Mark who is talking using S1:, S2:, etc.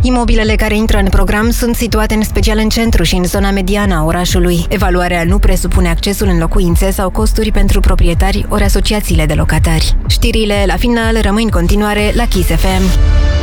S1: Imobilele care intră în program sunt situate în special în centru și în zona mediană a orașului. Evaluarea nu presupune accesul în locuințe sau costuri pentru proprietari ori asociațiile de locatari. Știrile la final rămân în continuare la Kiss FM.